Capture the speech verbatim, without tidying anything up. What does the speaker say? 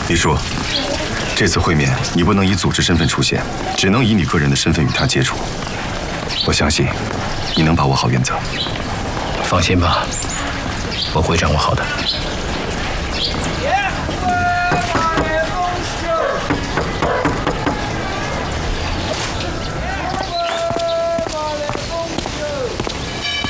李叔，这次会面你不能以组织身份出现，只能以你个人的身份与他接触。我相信你能把握好原则。 放心吧，我会掌握好的。